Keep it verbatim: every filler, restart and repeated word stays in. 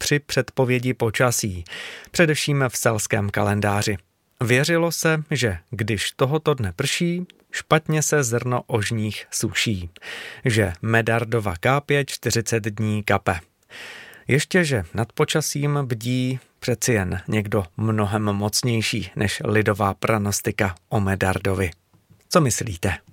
při předpovědi počasí, především v selském kalendáři. Věřilo se, že když tohoto dne prší, špatně se zrno ožních suší, že Medardova kápě čtyřicet dní kape. Ještě, že nad počasím bdí přeci jen někdo mnohem mocnější než lidová pranostika o Medardovi. Co myslíte?